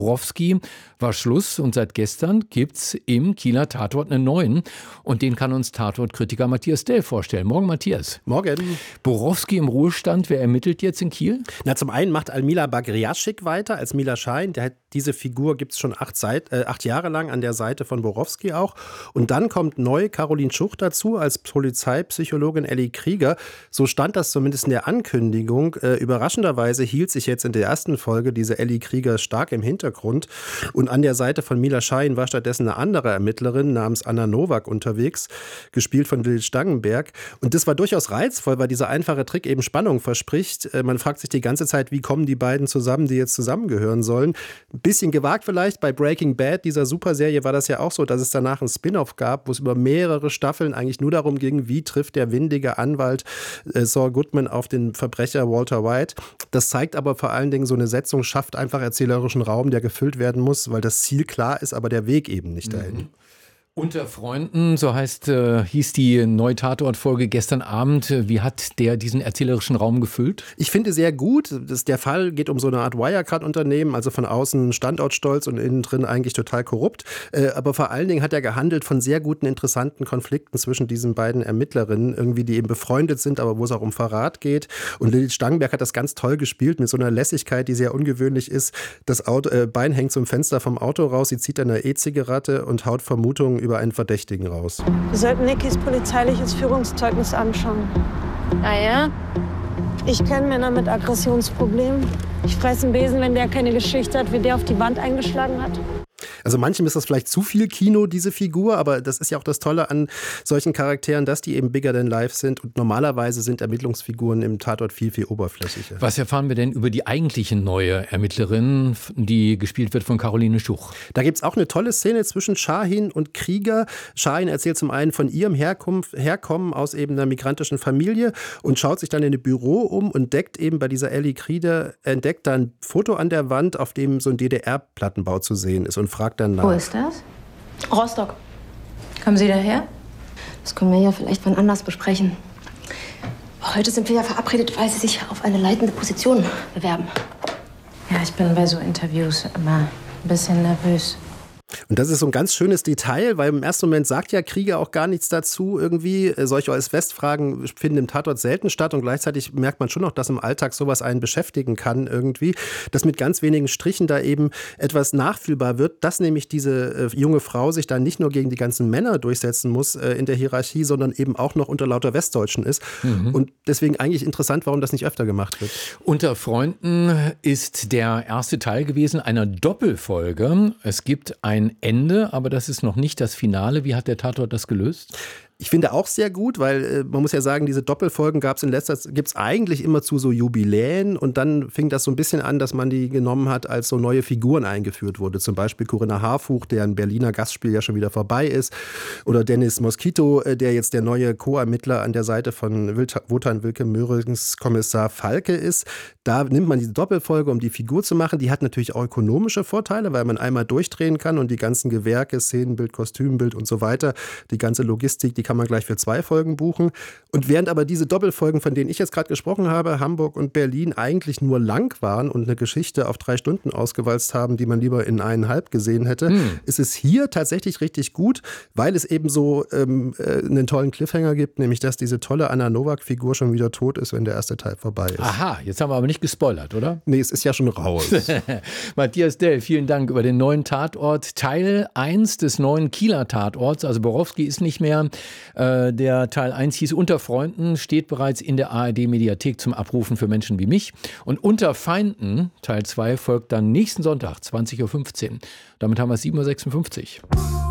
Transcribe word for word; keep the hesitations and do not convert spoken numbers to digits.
Borowski war Schluss und seit gestern gibt's im Kieler Tatort einen neuen und den kann uns Tatortkritiker Matthias Dell vorstellen. Morgen, Matthias. Morgen. Borowski im Ruhestand, wer ermittelt jetzt in Kiel? Na, zum einen macht Almila Bagriaschik weiter als Mila Schein. Der hat, diese Figur gibt es schon acht, Seit, äh, acht Jahre lang an der Seite von Borowski auch. Und dann kommt neu Caroline Schuch dazu als Polizeipsychologin Elli Krieger. So stand das zumindest in der Ankündigung. Äh, überraschenderweise hielt sich jetzt in der ersten Folge diese Elli Krieger stark im Hintergrund. Und an der Seite von Mila Schein war stattdessen eine andere Ermittlerin namens Anna Nowak unterwegs, gespielt von Lilith Stangenberg. Und das war durchaus reizvoll, weil dieser einfache Trick eben Spannung verspricht. Man fragt sich die ganze Zeit, wie kommen die beiden zusammen, die jetzt zusammengehören sollen. Ein bisschen gewagt vielleicht. Bei Breaking Bad, dieser Superserie, war das ja auch so, dass es danach ein Spin-off gab, wo es über mehrere Staffeln eigentlich nur darum ging, wie trifft der windige Anwalt äh, Saul Goodman auf den Verbrecher Walter White. Das zeigt aber vor allen Dingen, so eine Setzung schafft einfach erzählerischen Raum, der gefüllt werden muss, weil das Ziel klar ist, aber der Weg eben nicht dahin. Mhm. Unter Freunden, so heißt, äh, hieß die neue Tatort-Folge gestern Abend. Wie hat der diesen erzählerischen Raum gefüllt? Ich finde sehr gut. Das, der Fall geht um so eine Art Wirecard-Unternehmen, also von außen standortstolz und innen drin eigentlich total korrupt. Äh, aber vor allen Dingen hat er gehandelt von sehr guten, interessanten Konflikten zwischen diesen beiden Ermittlerinnen, irgendwie, die eben befreundet sind, aber wo es auch um Verrat geht. Und Lilith Stangenberg hat das ganz toll gespielt, mit so einer Lässigkeit, die sehr ungewöhnlich ist. Das Auto, äh, Bein hängt zum Fenster vom Auto raus, sie zieht eine E-Zigarette und haut Vermutungen über einen Verdächtigen raus. Wir sollten Nikis polizeiliches Führungszeugnis anschauen. Ah ja? Ich kenne Männer mit Aggressionsproblemen. Ich fresse einen Besen, wenn der keine Geschichte hat, wie der auf die Wand eingeschlagen hat. Also manchem ist das vielleicht zu viel Kino, diese Figur, aber das ist ja auch das Tolle an solchen Charakteren, dass die eben bigger than life sind und normalerweise sind Ermittlungsfiguren im Tatort viel, viel oberflächlicher. Was erfahren wir denn über die eigentliche neue Ermittlerin, die gespielt wird von Caroline Schuch? Da gibt es auch eine tolle Szene zwischen Shahin und Krieger. Shahin erzählt zum einen von ihrem Herkunft, Herkommen aus eben einer migrantischen Familie und schaut sich dann in ein Büro um und entdeckt eben bei dieser Elli Krieger, entdeckt dann ein Foto an der Wand, auf dem so ein D D R-Plattenbau zu sehen ist und fragt dann nach. Wo ist das? Rostock. Kommen Sie daher? Das können wir ja vielleicht wann anders besprechen. Heute sind wir ja verabredet, weil Sie sich auf eine leitende Position bewerben. Ja, ich bin bei so Interviews immer ein bisschen nervös. Und das ist so ein ganz schönes Detail, weil im ersten Moment sagt ja Krieger auch gar nichts dazu irgendwie. Solche Ost-West-Fragen finden im Tatort selten statt und gleichzeitig merkt man schon noch, dass im Alltag sowas einen beschäftigen kann irgendwie. Dass mit ganz wenigen Strichen da eben etwas nachfühlbar wird, dass nämlich diese äh, junge Frau sich dann nicht nur gegen die ganzen Männer durchsetzen muss äh, in der Hierarchie, sondern eben auch noch unter lauter Westdeutschen ist. Mhm. Und deswegen eigentlich interessant, warum das nicht öfter gemacht wird. Unter Freunden ist der erste Teil gewesen einer Doppelfolge. Es gibt ein Ende, aber das ist noch nicht das Finale. Wie hat der Tatort das gelöst? Ich finde auch sehr gut, weil äh, man muss ja sagen, diese Doppelfolgen gab es in letzter Zeit, gibt es eigentlich immer zu so Jubiläen und dann fing das so ein bisschen an, dass man die genommen hat, als so neue Figuren eingeführt wurde. Zum Beispiel Corinna Harfuch, deren Berliner Gastspiel ja schon wieder vorbei ist, oder Dennis Moskito, äh, der jetzt der neue Co-Ermittler an der Seite von Wotan Wilke Möhringens Kommissar Falke ist. Da nimmt man diese Doppelfolge, um die Figur zu machen. Die hat natürlich auch ökonomische Vorteile, weil man einmal durchdrehen kann und die ganzen Gewerke, Szenenbild, Kostümbild und so weiter, die ganze Logistik, die kann man gleich für zwei Folgen buchen. Und während aber diese Doppelfolgen, von denen ich jetzt gerade gesprochen habe, Hamburg und Berlin, eigentlich nur lang waren und eine Geschichte auf drei Stunden ausgewalzt haben, die man lieber in eineinhalb gesehen hätte, hm. ist es hier tatsächlich richtig gut, weil es eben so ähm, einen tollen Cliffhanger gibt, nämlich dass diese tolle Anna Nowak-Figur schon wieder tot ist, wenn der erste Teil vorbei ist. Aha, jetzt haben wir aber nicht gespoilert, oder? Nee, es ist ja schon raus. Matthias Dell, vielen Dank über den neuen Tatort. Teil eins des neuen Kieler Tatorts, also Borowski ist nicht mehr. Äh, der Teil eins hieß Unter Freunden, steht bereits in der A R D-Mediathek zum Abrufen für Menschen wie mich. Und Unter Feinden, Teil zwei, folgt dann nächsten Sonntag, zwanzig Uhr fünfzehn. Damit haben wir sieben Uhr sechsundfünfzig.